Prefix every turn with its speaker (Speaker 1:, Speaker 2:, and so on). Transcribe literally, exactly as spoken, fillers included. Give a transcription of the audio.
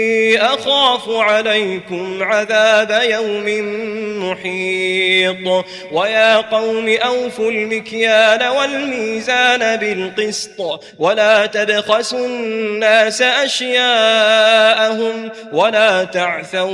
Speaker 1: أخاف عليكم عذاب يوم محيط. ويا قوم أوفوا المكيال والميزان بالقسط ولا تبخسوا الناس أشياءهم ولا تعثوا